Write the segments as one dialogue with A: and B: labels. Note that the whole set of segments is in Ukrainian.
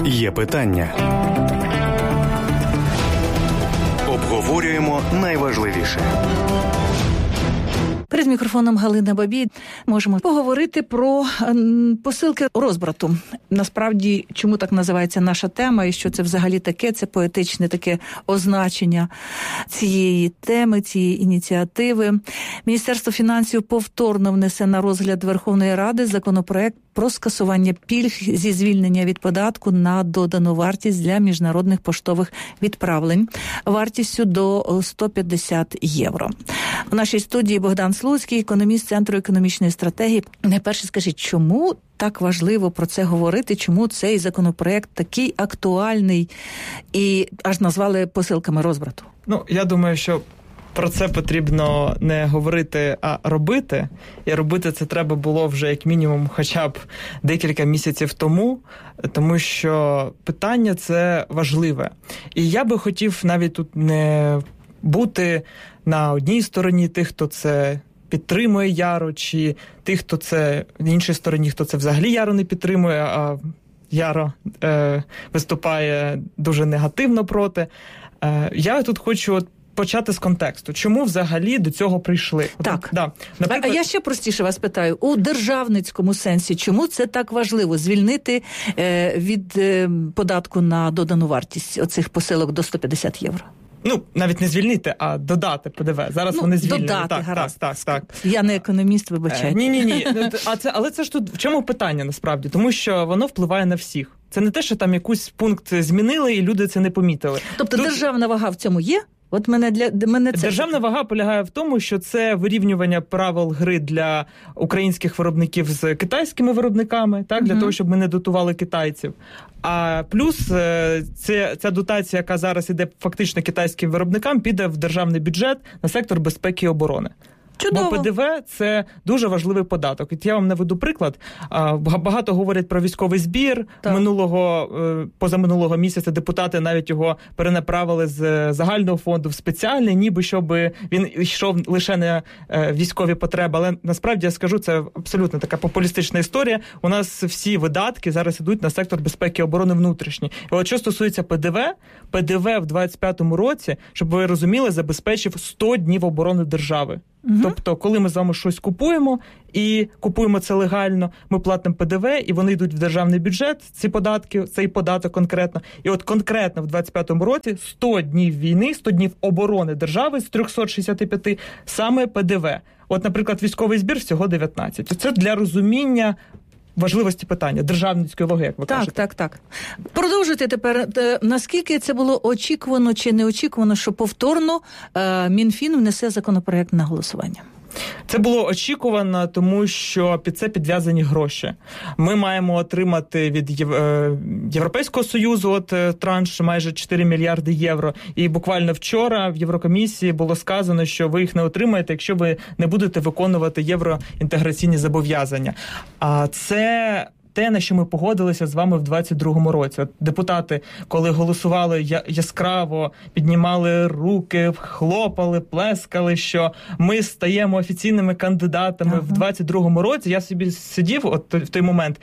A: Є питання. Обговорюємо найважливіше.
B: Перед мікрофоном Галина Бабій можемо поговорити про посилки розбрату. Насправді, чому так називається наша тема і що це взагалі таке, це поетичне таке означення цієї теми, цієї ініціативи. Міністерство фінансів повторно внесе на розгляд Верховної Ради законопроект про скасування пільг зі звільнення від податку на додану вартість для міжнародних поштових відправлень вартістю до 150 євро. У нашій студії Богдан Слуцький, економіст Центру економічної стратегії. Найперше скажіть, чому так важливо про це говорити, чому цей законопроект такий актуальний і аж назвали посилками розбрату?
C: Я думаю, що про це потрібно не говорити, а робити. І робити це треба було вже як мінімум хоча б декілька місяців тому що питання це важливе. І я би хотів навіть тут не бути на одній стороні тих, хто це підтримує яро, чи тих, хто це в іншій стороні, хто це взагалі яро не підтримує, а яро виступає дуже негативно проти. Я тут хочу почати з контексту. Чому взагалі до цього прийшли?
B: Так.
C: Наприклад...
B: А я ще простіше вас питаю. У державницькому сенсі, чому це так важливо? Звільнити від податку на додану вартість оцих посилок до 150 євро?
C: Навіть не звільнити, а додати ПДВ. Зараз вони звільнені.
B: Додати, гаразд.
C: Так.
B: Я не економіст, вибачайте.
C: Ні. Але це ж тут в чому питання насправді? Тому що воно впливає на всіх. Це не те, що там якийсь пункт змінили і люди це не помітили.
B: Тобто державна вага в цьому є? От мене це...
C: Державна вага полягає в тому, що це вирівнювання правил гри для українських виробників з китайськими виробниками, так, для того, щоб ми не дотували китайців. А плюс ця дотація, яка зараз іде фактично китайським виробникам, піде в державний бюджет на сектор безпеки і оборони.
B: Чудово.
C: Бо ПДВ – це дуже важливий податок. І я вам наведу приклад. Багато говорять про військовий збір. Позаминулого місяця депутати навіть його перенаправили з загального фонду в спеціальний, ніби щоб він йшов лише на військові потреби. Але насправді, я скажу, це абсолютно така популістична історія. У нас всі видатки зараз ідуть на сектор безпеки і оборони внутрішній. І от що стосується ПДВ в 25-му році, щоб ви розуміли, забезпечив 100 днів оборони держави. Тобто, коли ми з вами щось купуємо, і купуємо це легально, ми платимо ПДВ, і вони йдуть в державний бюджет, ці податки, цей податок конкретно. І от конкретно в 25-му році 100 днів війни, 100 днів оборони держави з 365 саме ПДВ. От, наприклад, військовий збір всього 19. Це для розуміння важливості питання, державницької ваги, як ви кажете.
B: Так. Продовжуйте тепер. Наскільки це було очікувано чи неочікувано, що повторно Мінфін внесе законопроект на голосування?
C: Це було очікувано, тому що під це підв'язані гроші. Ми маємо отримати від Європейського Союзу транш майже 4 мільярди євро. І буквально вчора в Єврокомісії було сказано, що ви їх не отримаєте, якщо ви не будете виконувати євроінтеграційні зобов'язання. А це те, на що ми погодилися з вами в 22-му році. От депутати, коли голосували яскраво, піднімали руки, хлопали, плескали, що ми стаємо офіційними кандидатами в 22-му році. Я собі сидів в той момент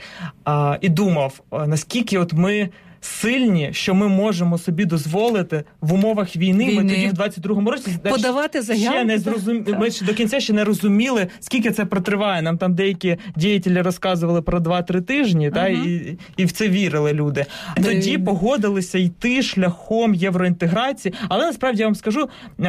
C: і думав, наскільки ми сильні, що ми можемо собі дозволити в умовах війни. Ми тоді в 22-му році
B: подавати заявки.
C: Ми до кінця ще не розуміли, скільки це протриває. Нам там деякі діятелі розказували про 2-3 тижні, і в це вірили люди. Тоді погодилися йти шляхом євроінтеграції. Але насправді я вам скажу,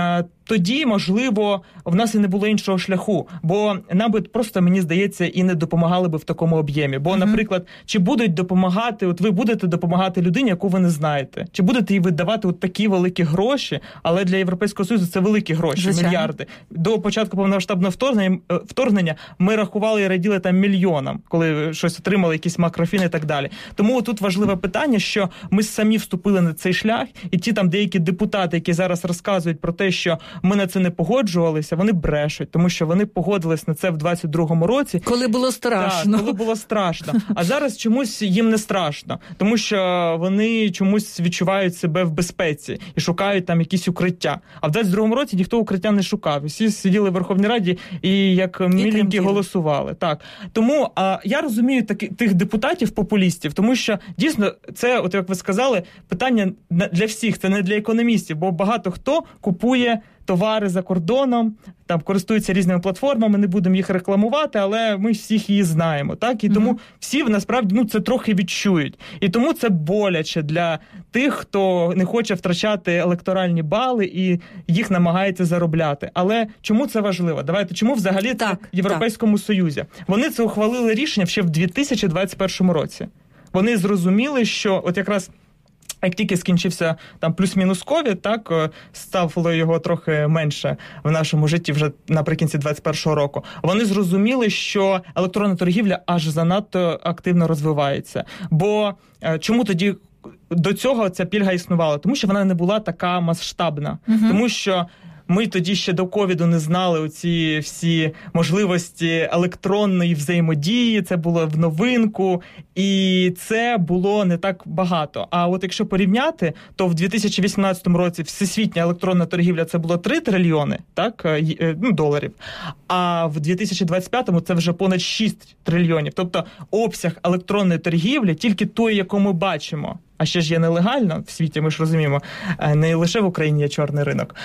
C: тоді, можливо, в нас і не було іншого шляху, бо нам би просто, мені здається, і не допомагали би в такому об'ємі. Бо, наприклад, чи будуть допомагати, ви будете допомагати людині, яку ви не знаєте? Чи будете їй видавати такі великі гроші, але для Європейського Союзу це великі гроші, звичайно, мільярди. До початку повномасштабного вторгнення ми рахували і раділи там мільйонам, коли щось отримали, якісь макрофіни і так далі. Тому тут важливе питання, що ми самі вступили на цей шлях, і ті там деякі депутати, які зараз розказують про те, що ми на це не погоджувалися, вони брешуть, тому що вони погодились на це в 22-му році.
B: Коли було страшно.
C: Так, коли було страшно. А зараз чомусь їм не страшно, тому що вони чомусь відчувають себе в безпеці і шукають там якісь укриття. А в 22-му році ніхто укриття не шукав. Всі сиділи в Верховній Раді і як міленькі голосували. Так. Тому я розумію тих депутатів-популістів, тому що дійсно це, от як ви сказали, питання для всіх, це не для економістів, бо багато хто купує товари за кордоном, там користуються різними платформами, не будемо їх рекламувати, але ми всіх її знаємо, так? І тому всі, насправді, це трохи відчують. І тому це боляче для тих, хто не хоче втрачати електоральні бали і їх намагається заробляти. Але чому це важливо? Давайте, чому взагалі це в Європейському Союзі? Вони це ухвалили рішення ще в 2021 році. Вони зрозуміли, що от якраз як тільки скінчився там плюс-мінус ковід, так, стало його трохи менше в нашому житті вже наприкінці 21-го року, вони зрозуміли, що електронна торгівля аж занадто активно розвивається. Бо чому тоді до цього ця пільга існувала? Тому що вона не була така масштабна. Тому що ми тоді ще до ковіду не знали оці всі можливості електронної взаємодії, це було в новинку, і це було не так багато. А от якщо порівняти, то в 2018 році всесвітня електронна торгівля це було 3 трильйони, так, доларів, а в 2025-му це вже понад 6 трильйонів. Тобто обсяг електронної торгівлі, тільки той, яку ми бачимо, а ще ж є нелегально в світі, ми ж розуміємо, не лише в Україні є чорний ринок,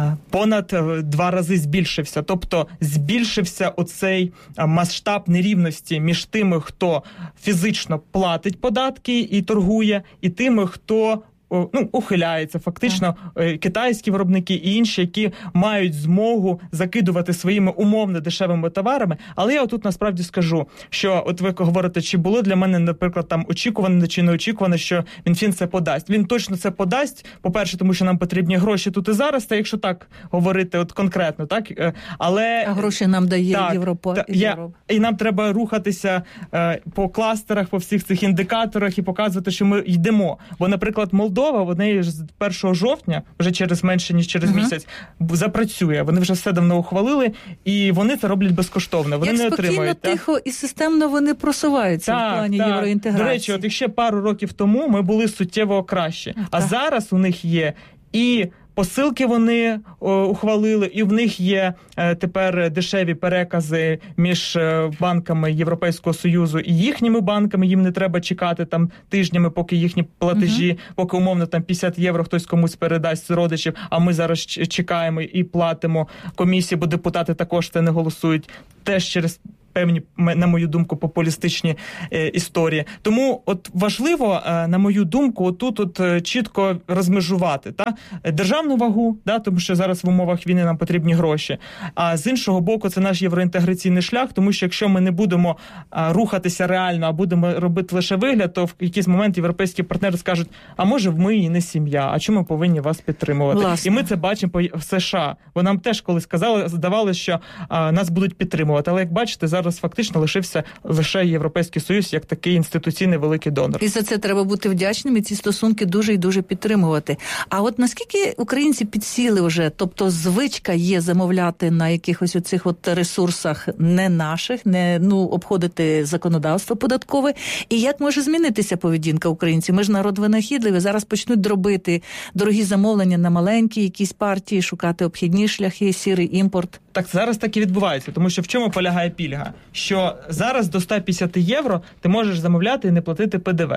C: понад 2 рази збільшився. Тобто збільшився оцей масштаб нерівності між тими, хто фізично платить податки і торгує, і тими, хто ухиляється. Фактично, китайські виробники і інші, які мають змогу закидувати своїми умовно дешевими товарами. Але я отут насправді скажу, що от ви говорите, чи було для мене, наприклад, там очікувано чи не очікувано, що Мінфін це подасть. Він точно це подасть, по-перше, тому що нам потрібні гроші тут і зараз, та якщо так говорити от конкретно, так? Але
B: а гроші нам дає Європа.
C: І нам треба рухатися по кластерах, по всіх цих індикаторах і показувати, що ми йдемо. Бо, наприклад, Молдова, вони з 1 жовтня, вже через менше, ніж через місяць, запрацює. Вони вже все давно ухвалили, і вони це роблять безкоштовно. Вони не отримують.
B: Як спокійно, тихо і системно вони просуваються в плані євроінтеграції.
C: До речі, от ще пару років тому ми були суттєво краще. А зараз у них є і посилки вони ухвалили, і в них є тепер дешеві перекази між банками Європейського Союзу і їхніми банками. Їм не треба чекати там тижнями, поки їхні платежі, поки умовно там 50 євро хтось комусь передасть з родичів, а ми зараз чекаємо і платимо комісії, бо депутати також це не голосують. Теж через певні, на мою думку, популістичні історії. Тому от важливо, на мою думку, отут чітко розмежувати державну вагу, тому що зараз в умовах війни нам потрібні гроші. А з іншого боку, це наш євроінтеграційний шлях, тому що якщо ми не будемо рухатися реально, а будемо робити лише вигляд, то в якийсь момент європейські партнери скажуть, а може ми і не сім'я, а чому ми повинні вас підтримувати?
B: Власне.
C: І ми це бачимо в США. Бо нам теж колись казали, здавалося, що нас будуть підтримувати. Але як бачите, зараз фактично лишився лише Європейський Союз як такий інституційний великий донор.
B: І за це треба бути вдячним, і ці стосунки дуже і дуже підтримувати. А от наскільки українці підсіли вже, тобто звичка є замовляти на якихось оцих от ресурсах не наших, не обходити законодавство податкове, і як може змінитися поведінка українців? Ми ж народ винахідливий, зараз почнуть дробити дорогі замовлення на маленькі якісь партії, шукати обхідні шляхи, сірий імпорт.
C: Так, зараз так і відбувається, тому що в чому полягає пільга? Що зараз до 150 євро ти можеш замовляти і не платити ПДВ.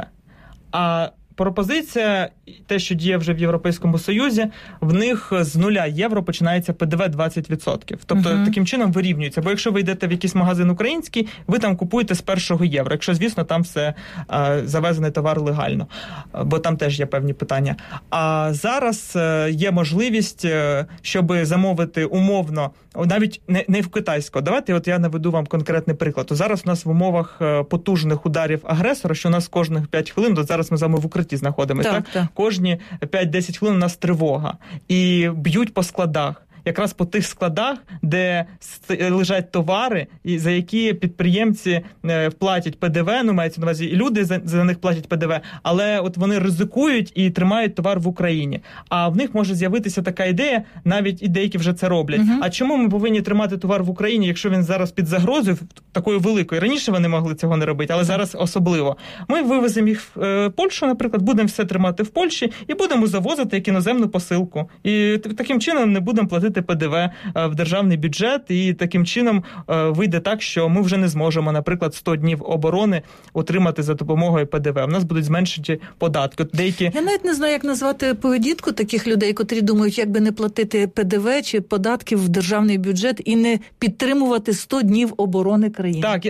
C: А пропозиція, те, що діє вже в Європейському Союзі, в них з 0 євро починається ПДВ 20%. Тобто таким чином вирівнюється. Бо якщо ви йдете в якийсь магазин український, ви там купуєте з 1 євро. Якщо, звісно, там все завезений товар легально. Бо там теж є певні питання. А зараз є можливість, щоб замовити умовно, навіть не в китайського. Давайте от я наведу вам конкретний приклад. Зараз у нас в умовах потужних ударів агресора, що у нас кожних 5 хвилин, от зараз ми з вами в укритті знаходимося, так? Кожні 5-10 хвилин у нас тривога. І б'ють по складах. якраз по тих складах, де лежать товари, і за які підприємці платять ПДВ, мається на увазі, і люди за них платять ПДВ, але от вони ризикують і тримають товар в Україні. А в них може з'явитися така ідея, навіть і деякі вже це роблять. А чому ми повинні тримати товар в Україні, якщо він зараз під загрозою такою великою? Раніше вони могли цього не робити, але зараз особливо. Ми вивеземо їх в Польщу, наприклад, будемо все тримати в Польщі і будемо завозити як іноземну посилку. І таким чином не будемо платити ПДВ в державний бюджет, і таким чином вийде так, що ми вже не зможемо, наприклад, 100 днів оборони отримати за допомогою ПДВ. У нас будуть зменшені податки.
B: Я навіть не знаю, як назвати поведінку таких людей, котрі думають, як би не платити ПДВ чи податків в державний бюджет і не підтримувати 100 днів оборони країни.
C: Так,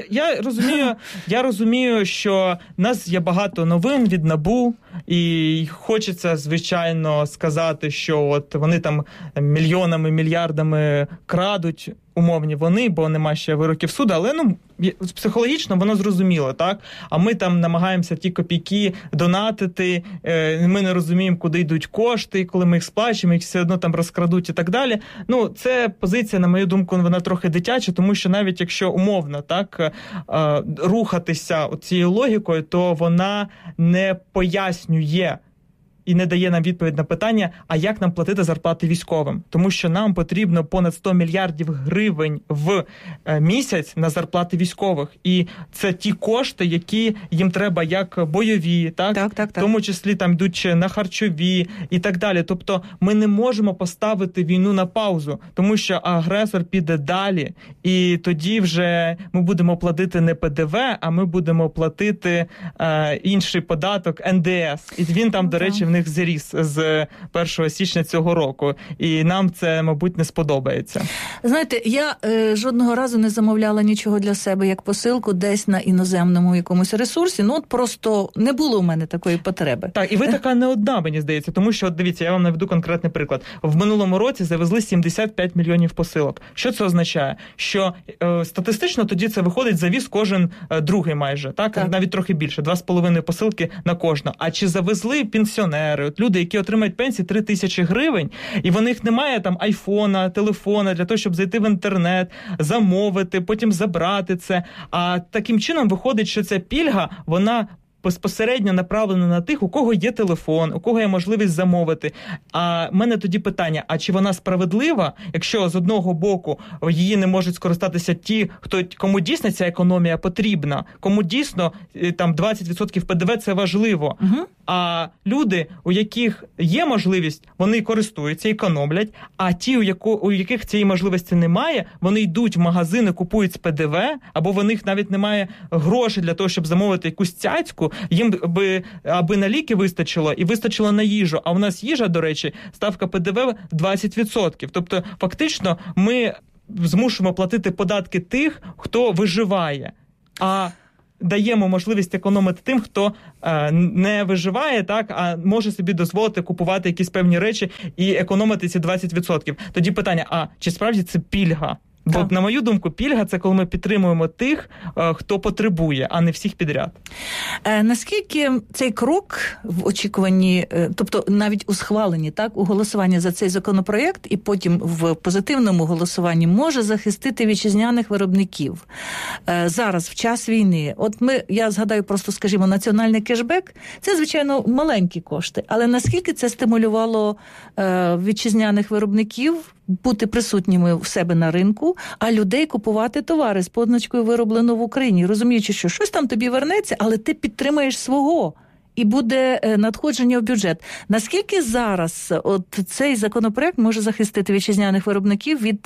C: я розумію, що в нас є багато новин від НАБУ, і хочеться, звичайно, сказати, що от вони там мільйонами, мільярдами крадуть, умовні вони, бо нема ще вироків суду, але психологічно воно зрозуміло, так? А ми там намагаємося ті копійки донатити, ми не розуміємо, куди йдуть кошти, коли ми їх сплачуємо, їх все одно там розкрадуть і так далі. Це позиція, на мою думку, вона трохи дитяча, тому що навіть якщо умовно, так, рухатися цією логікою, то вона не пояснює і не дає нам відповідь на питання, а як нам платити зарплати військовим. Тому що нам потрібно понад 100 мільярдів гривень в місяць на зарплати військових. І це ті кошти, які їм треба як бойові, так? В тому числі там йдуть на харчові і так далі. Тобто ми не можемо поставити війну на паузу, тому що агресор піде далі, і тоді вже ми будемо платити не ПДВ, а ми будемо платити інший податок НДС. І він там, до речі, в них зріс з 1 січня цього року. І нам це, мабуть, не сподобається.
B: Знаєте, я жодного разу не замовляла нічого для себе як посилку десь на іноземному якомусь ресурсі. Просто не було у мене такої потреби. Так,
C: і ви така не одна, мені здається. Тому що, дивіться, я вам наведу конкретний приклад. В минулому році завезли 75 мільйонів посилок. Що це означає? Що статистично тоді це виходить завіз кожен другий майже. Так? Навіть трохи більше. 2,5 посилки на кожного. А чи завезли пенсіонери? От люди, які отримають пенсії 3 тисячі гривень, і в них немає там айфона, телефона для того, щоб зайти в інтернет, замовити, потім забрати це. А таким чином виходить, що ця пільга, вона безпосередньо направлена на тих, у кого є телефон, у кого є можливість замовити. А в мене тоді питання, а чи вона справедлива, якщо з одного боку її не можуть скористатися ті, кому дійсно ця економія потрібна, кому дійсно там 20% ПДВ це важливо, а люди, у яких є можливість, вони користуються, економлять, а ті, у яких цієї можливості немає, вони йдуть в магазини, купують з ПДВ, або в них навіть немає грошей для того, щоб замовити якусь цяцьку, їм аби на ліки вистачило і вистачило на їжу. А у нас їжа, до речі, ставка ПДВ 20%. Тобто, фактично, ми змушуємо платити податки тих, хто виживає. А даємо можливість економити тим, хто не виживає, так, а може собі дозволити купувати якісь певні речі і економити ці 20%. Тоді питання, а чи справді це пільга? Бо, на мою думку, пільга – це коли ми підтримуємо тих, хто потребує, а не всіх підряд.
B: Наскільки цей крок в очікуванні, тобто навіть у схваленні, так, у голосуванні за цей законопроєкт і потім в позитивному голосуванні може захистити вітчизняних виробників зараз, в час війни? От я згадаю просто, скажімо, національний кешбек – це, звичайно, маленькі кошти, але наскільки це стимулювало вітчизняних виробників бути присутніми в себе на ринку, а людей купувати товари з позначкою «Вироблено в Україні», розуміючи, що щось там тобі вернеться, але ти підтримаєш свого. І буде надходження в бюджет. Наскільки зараз цей законопроект може захистити вітчизняних виробників від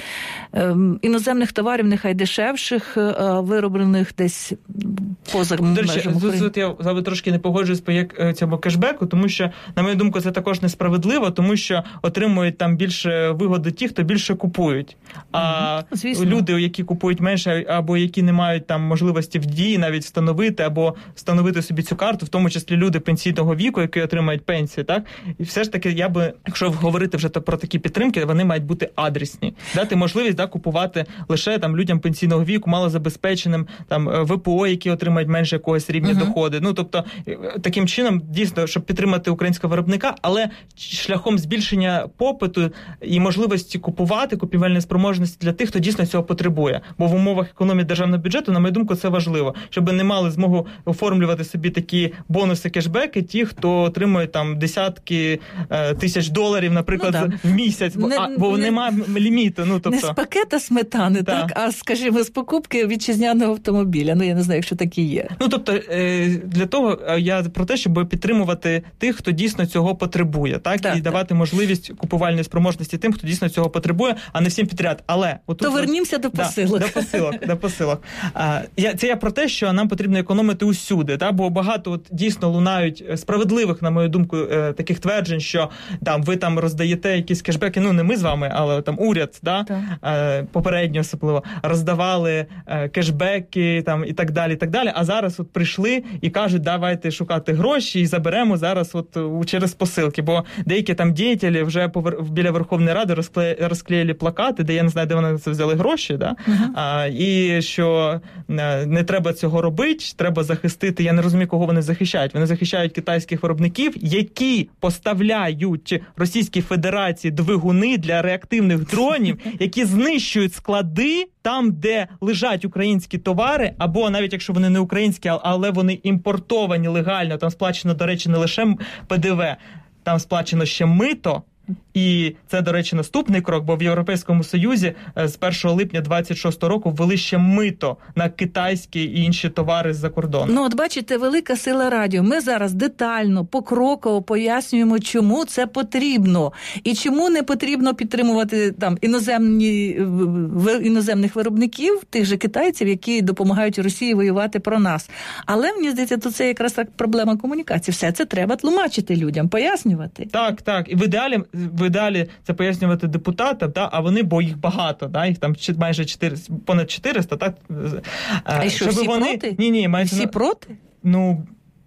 B: іноземних товарів, нехай дешевших, вироблених десь поза межами України?
C: Тут я зараз трошки не погоджуюсь по цьому кешбеку, тому що, на мою думку, це також несправедливо, тому що отримують там більше вигоди ті, хто більше купують. А люди, які купують менше, або які не мають там можливості в дії навіть встановити, або встановити собі цю карту, в тому числі люди пенсійного віку, які отримають пенсію, так? І все ж таки, якщо говорити вже про такі підтримки, вони мають бути адресні. Дати можливість да, купувати лише там людям пенсійного віку, малозабезпеченим, там ВПО, які отримають менше якогось рівня доходи. Ну, тобто, таким чином, дійсно, щоб підтримати українського виробника, але шляхом збільшення попиту і можливості купувати, купівельної спроможності для тих, хто дійсно цього потребує. Бо в умовах економії державного бюджету, на мою думку, це важливо, щоб не мали змогу оформлювати собі такі бонуси, кешбеки, ті, хто отримує там десятки тисяч доларів, наприклад, в місяць, бо немає ліміту. Ну, тобто...
B: Не з пакета сметани, так, а, скажімо, з покупки вітчизняного автомобіля. Ну, я не знаю, якщо такі є.
C: Ну, тобто, для того я про те, щоб підтримувати тих, хто дійсно цього потребує, так? І давати можливість купувальної спроможності тим, хто дійсно цього потребує, а не всім підряд. Але
B: то вернімося до посилок.
C: До посилок. Це я про те, що нам потрібно економити усюди, так? Бо багато дійсно лунають справедливих, на мою думку, таких тверджень, що там ви там роздаєте якісь кешбеки, ну не ми з вами, але там уряд, попередньо особливо, роздавали кешбеки там і так далі, а зараз от прийшли і кажуть, давайте шукати гроші і заберемо зараз от через посилки, бо деякі там діятелі вже біля Верховної Ради розклеїли плакати, де я не знаю, де вони це взяли гроші, і що не треба цього робити, треба захистити, я не розумію, кого вони захищають. Вони захищають китайських виробників, які поставляють Російській Федерації двигуни для реактивних дронів, які знищують склади там, де лежать українські товари, або навіть якщо вони не українські, але вони імпортовані легально, там сплачено, до речі, не лише ПДВ, там сплачено ще мито. І це, до речі, наступний крок, бо в Європейському Союзі з 1 липня 26 року ввели ще мито на китайські і інші товари з-за кордону.
B: Ну, от бачите, велика сила радіо. Ми зараз детально, покроково пояснюємо, чому це потрібно. І чому не потрібно підтримувати там іноземних виробників, тих же китайців, які допомагають Росії воювати про нас. Але, мені здається, то це якраз так проблема комунікації. Все це треба тлумачити людям, пояснювати.
C: Так. І в ідеалі це пояснювати депутатам, а вони, бо їх багато, їх там майже понад 400, так?
B: А що, всі проти?
C: Ні,
B: всі проти?
C: Ну,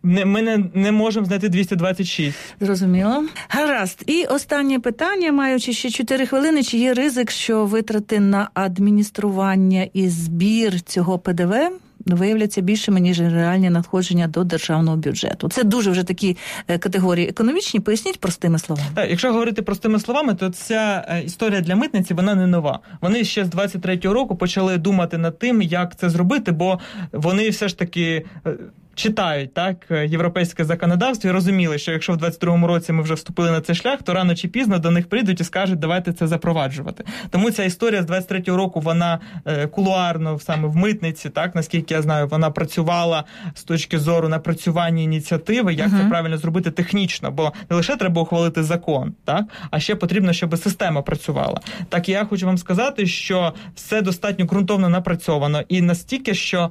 C: ми не можемо знайти 226.
B: Зрозуміло. Гаразд. І останнє питання, маючи ще 4 хвилини, чи є ризик, що витрати на адміністрування і збір цього ПДВ виявляться більшими, ніж реальні надходження до державного бюджету? Це дуже вже такі категорії економічні. Поясніть простими словами.
C: Так, якщо говорити простими словами, то ця історія для митниці, вона не нова. Вони ще з 23-го року почали думати над тим, як це зробити, бо вони все ж таки читають, так, європейське законодавство і розуміли, що якщо в 22-му році ми вже вступили на цей шлях, то рано чи пізно до них прийдуть і скажуть, давайте це запроваджувати. Тому ця історія з 23-го року, вона кулуарно саме в митниці, так, наскільки я знаю, вона працювала з точки зору напрацювання ініціативи, як це правильно зробити технічно, бо не лише треба ухвалити закон, так, а ще потрібно, щоб система працювала. Так, і я хочу вам сказати, що все достатньо ґрунтовно напрацьовано і настільки, що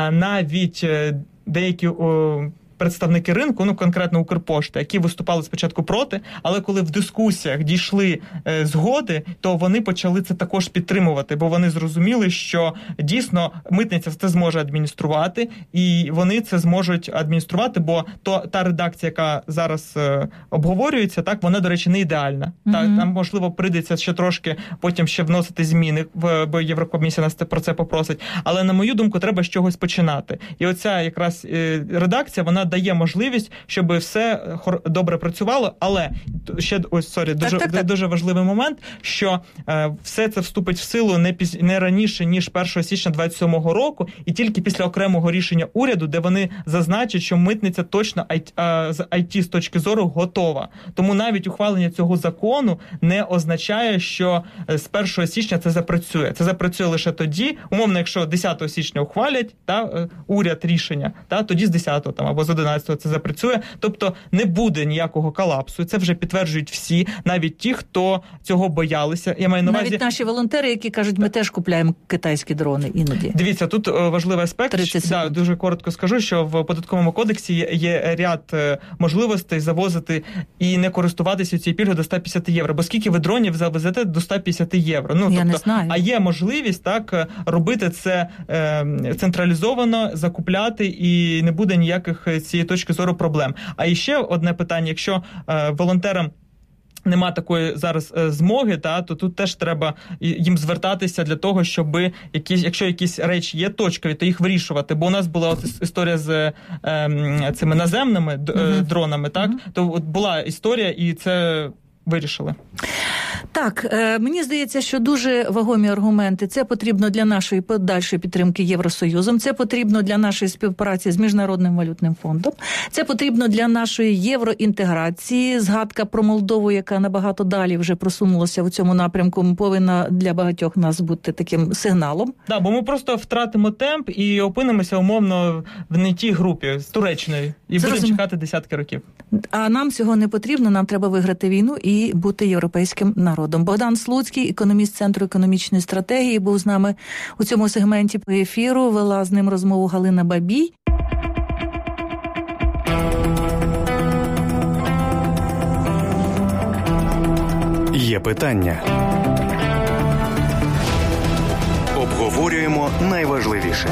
C: навіть деякі представники ринку, ну конкретно Укрпошта, які виступали спочатку проти, але коли в дискусіях дійшли згоди, то вони почали це також підтримувати, бо вони зрозуміли, що дійсно митниця це зможе адмініструвати, і вони це зможуть адмініструвати, бо та редакція, яка зараз обговорюється, так, вона, до речі, не ідеальна. Так, нам, можливо, прийдеться ще трошки потім ще вносити зміни, бо Єврокомісія нас про це попросить. Але, на мою думку, треба з чогось починати. І оця якраз редакція, вона дає можливість, щоб все добре працювало, але ще дуже важливий момент, що все це вступить в силу не раніше, ніж 1 січня 2027 року, і тільки після окремого рішення уряду, де вони зазначать, що митниця точно з IT з точки зору готова. Тому навіть ухвалення цього закону не означає, що з 1 січня це запрацює. Це запрацює лише тоді, умовно, якщо 10 січня ухвалять уряд рішення, тоді з 10 або з 11 це запрацює. Тобто не буде ніякого колапсу. Це вже підтверджують всі, навіть ті, хто цього боялися. Я маю на увазі...
B: Навіть наші волонтери, які кажуть, ми теж купляємо китайські дрони іноді.
C: Дивіться, тут важливий аспект. Дуже коротко скажу, що в Податковому кодексі є ряд можливостей завозити і не користуватися цією пільгою до 150 євро. Бо скільки ви дронів завезете до 150 євро?
B: Я не знаю.
C: А є можливість так робити це централізовано, закупляти, і не буде ніяких з цієї точки зору проблем. А ще одне питання, якщо волонтерам нема такої зараз змоги, то тут теж треба їм звертатися для того, щоб якщо якісь речі є точкові, то їх вирішувати. Бо у нас була історія з цими наземними дронами, так? То от була історія, і це вирішили.
B: Так, мені здається, що дуже вагомі аргументи. Це потрібно для нашої подальшої підтримки Євросоюзом, це потрібно для нашої співпраці з Міжнародним валютним фондом, це потрібно для нашої євроінтеграції. Згадка про Молдову, яка набагато далі вже просунулася в цьому напрямку, повинна для багатьох нас бути таким сигналом.
C: Так, бо ми просто втратимо темп і опинимося умовно в не тій групі з Туреччиною. І будемо чекати десятки років.
B: А нам цього не потрібно, нам треба виграти війну і бути європейським народом. Богдан Слуцький, економіст Центру економічної стратегії, був з нами у цьому сегменті по ефіру. Вела з ним розмову Галина Бабій.
A: Є питання. Обговорюємо найважливіше.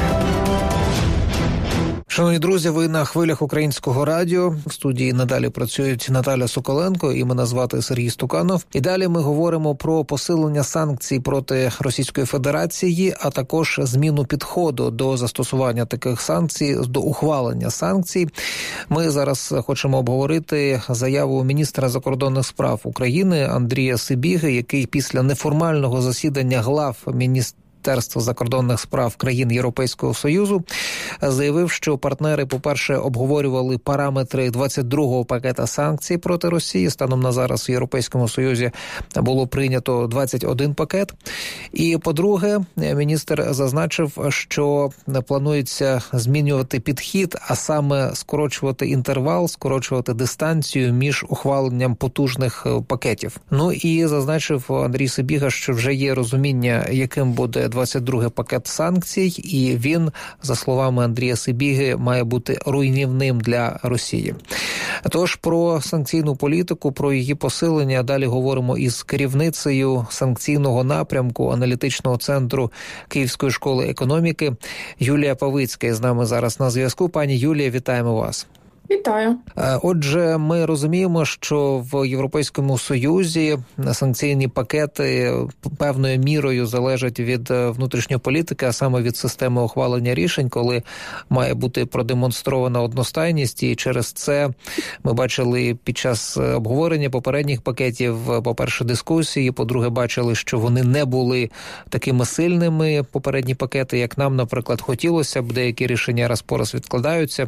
D: Шановні друзі, ви на хвилях Українського радіо. В студії надалі працюють Наталя Соколенко і мене звати Сергій Стуканов. І далі ми говоримо про посилення санкцій проти Російської Федерації, а також зміну підходу до застосування таких санкцій, до ухвалення санкцій. Ми зараз хочемо обговорити заяву міністра закордонних справ України Андрія Сибіги, який після неформального засідання глав Міністерства закордонних справ країн Європейського Союзу заявив, що партнери, по-перше, обговорювали параметри 22-го пакета санкцій проти Росії. Станом на зараз в Європейському Союзі було прийнято 21 пакет. І, по-друге, міністр зазначив, що планується змінювати підхід, а саме скорочувати інтервал, скорочувати дистанцію між ухваленням потужних пакетів. Ну і зазначив Андрій Сибіга, що вже є розуміння, яким буде 22-й пакет санкцій, і він, за словами Андрія Сибіги, має бути руйнівним для Росії. Тож про санкційну політику, про її посилення далі говоримо із керівницею санкційного напрямку аналітичного центру Київської школи економіки Юлія Павицька з нами зараз на зв'язку. Пані Юлія, вітаємо вас.
E: Вітаю.
D: Отже, ми розуміємо, що в Європейському Союзі санкційні пакети певною мірою залежать від внутрішньої політики, а саме від системи ухвалення рішень, коли має бути продемонстрована одностайність. І через це ми бачили під час обговорення попередніх пакетів, по-перше, дискусії, по-друге, бачили, що вони не були такими сильними, попередні пакети, як нам, наприклад, хотілося б. Деякі рішення раз по раз відкладаються.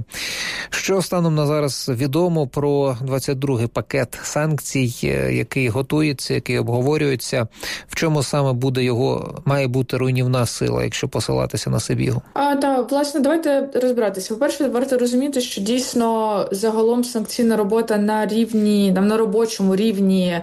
D: Що станом на зараз відомо про 22-й пакет санкцій, який готується, який обговорюється? В чому саме буде його, має бути руйнівна сила, якщо посилатися на Сибігу?
E: Так, власне, давайте розбиратися. По-перше, варто розуміти, що дійсно загалом санкційна робота на рівні, на робочому рівні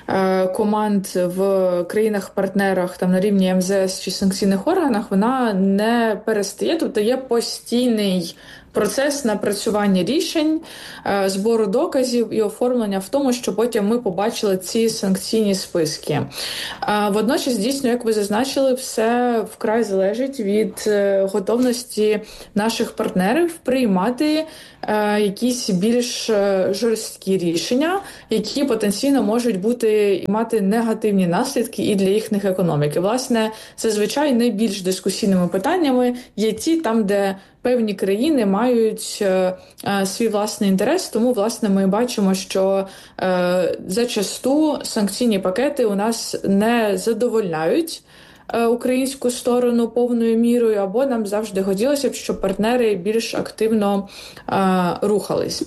E: команд в країнах-партнерах, на рівні МЗС чи санкційних органах, вона не перестає, тобто є постійний процес напрацювання рішень, збору доказів і оформлення в тому, що потім ми побачили ці санкційні списки. Водночас, дійсно, як ви зазначили, все вкрай залежить від готовності наших партнерів приймати якісь більш жорсткі рішення, які потенційно можуть мати негативні наслідки і для їхніх економік. І, власне, зазвичай найбільш дискусійними питаннями є ті, там, де певні країни мають свій власний інтерес, тому, власне, ми бачимо, що зачасту санкційні пакети у нас не задовольняють українську сторону повною мірою, або нам завжди хотілося б, щоб партнери більш активно рухались.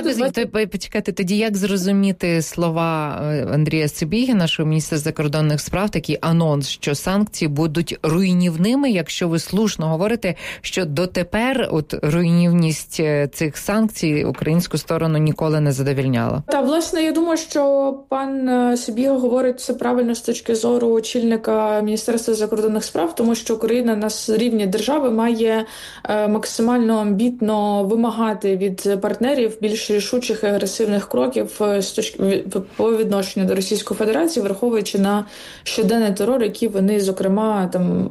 F: Тоді як зрозуміти слова Андрія Сибіги, нашого міністра закордонних справ, такий анонс, що санкції будуть руйнівними, якщо ви слушно говорите, що дотепер руйнівність цих санкцій українську сторону ніколи не задовольняла?
E: Та, власне, я думаю, що пан Сибіга говорить все правильно з точки зору очільника Міністерства Міністерства закордонних справ, тому що Україна на рівні держави має максимально амбітно вимагати від партнерів більш рішучих і агресивних кроків по відношенню до Російської Федерації, враховуючи на щоденний терор, який вони, зокрема, там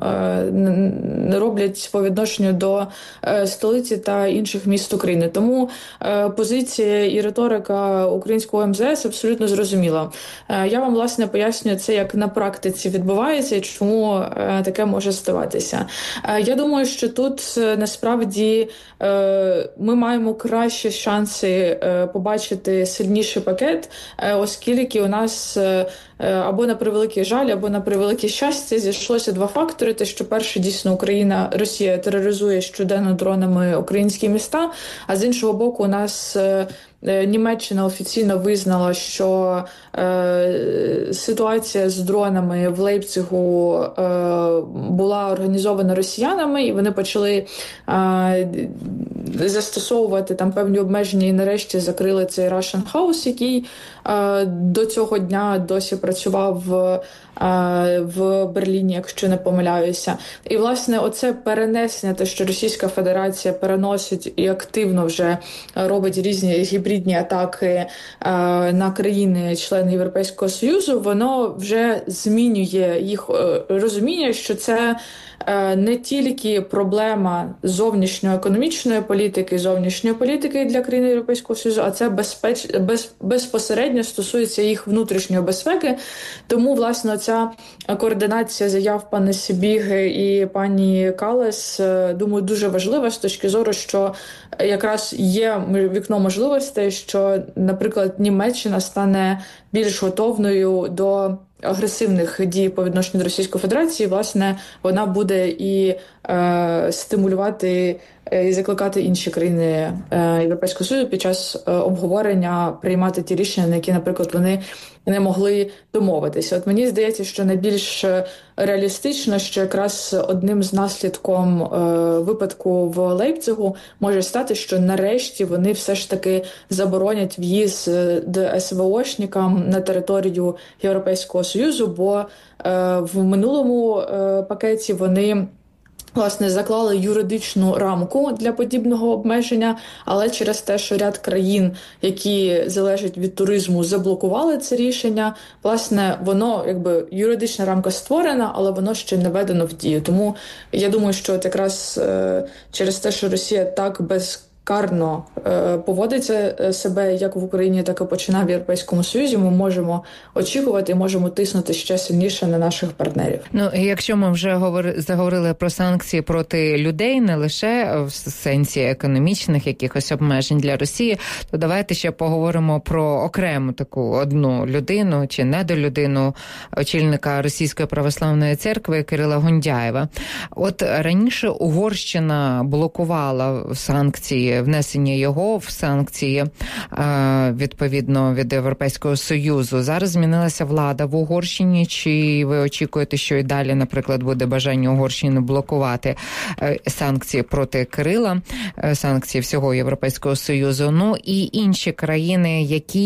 E: роблять по відношенню до столиці та інших міст України. Тому позиція і риторика українського МЗС абсолютно зрозуміла. Я вам, власне, пояснюю це, як на практиці відбувається і чому таке може ставатися. Я думаю, що тут насправді ми маємо кращі шанси побачити сильніший пакет, оскільки у нас або на превеликий жаль, або на превелике щастя зійшлося два фактори. Те, що перше, дійсно, Росія тероризує щоденно дронами українські міста, а з іншого боку, у нас Німеччина офіційно визнала, що ситуація з дронами в Лейпцигу була організована росіянами, і вони почали застосовувати там певні обмеження і нарешті закрили цей Russian House, який до цього дня досі працював в Берліні, якщо не помиляюся. І, власне, оце перенесення, те, що Російська Федерація переносить і активно вже робить різні гібридні атаки на країни-члени Європейського Союзу, воно вже змінює їх розуміння, що це не тільки проблема зовнішньоекономічної політики, зовнішньої політики для країн Європейського Союзу, а це безпосередньо стосується їх внутрішньої безпеки. Тому, власне, ця координація заяв пана Сибіги і пані Каллес, думаю, дуже важлива з точки зору, що якраз є вікно можливостей, що, наприклад, Німеччина стане більш готовною до агресивних дій по відношенню до Російської Федерації, власне, вона буде і стимулювати і закликати інші країни Європейського Союзу під час обговорення приймати ті рішення, на які, наприклад, вони не могли домовитися. От мені здається, що найбільш реалістично, що якраз одним з наслідком випадку в Лейпцигу може стати, що нарешті вони все ж таки заборонять в'їзд СВОшникам на територію Європейського Союзу, бо в минулому пакеті вони, власне, заклали юридичну рамку для подібного обмеження, але через те, що ряд країн, які залежать від туризму, заблокували це рішення, власне, воно, юридична рамка створена, але воно ще не введено в дію. Тому я думаю, що от якраз через те, що Росія так безкарно поводиться себе як в Україні, так і починає в Європейському Союзі, ми можемо очікувати і можемо тиснути ще сильніше на наших партнерів.
F: Ну, якщо ми вже заговорили про санкції проти людей, не лише в сенсі економічних якихось обмежень для Росії, то давайте ще поговоримо про окрему таку одну людину чи недолюдину, очільника Російської православної церкви Кирила Гундяєва. От раніше Угорщина блокувала санкції, внесення його в санкції, відповідно, від Європейського Союзу. Зараз змінилася влада в Угорщині. Чи ви очікуєте, що і далі, наприклад, буде бажання Угорщини блокувати санкції проти Кирила, санкції всього Європейського Союзу? Ну і інші країни,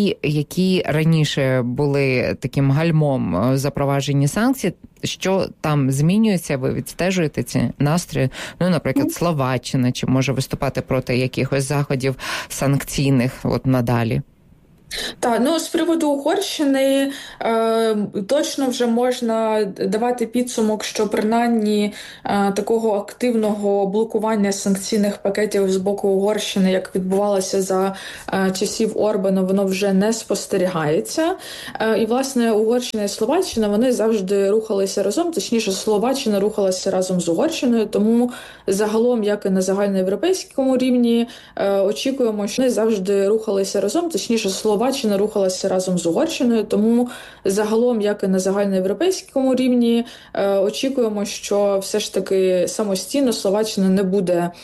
F: які раніше були таким гальмом запровадження санкцій, що там змінюється, ви відстежуєте ці настрої? Ну, наприклад, Словаччина, чи може виступати проти якихось заходів санкційних от надалі?
E: Так, з приводу Угорщини точно вже можна давати підсумок, що принаймні такого активного блокування санкційних пакетів з боку Угорщини, як відбувалося за часів Орбана, воно вже не спостерігається. І, власне, Угорщина і Словаччина, вони завжди рухалися разом, точніше, Словаччина рухалася разом з Угорщиною, тому загалом, як і на загальноєвропейському рівні, очікуємо, що вони завжди рухалися разом, точніше, Словаччина рухалася разом з Угорщиною, тому загалом, як і на загальноєвропейському рівні, очікуємо, що все ж таки самостійно Словаччина не буде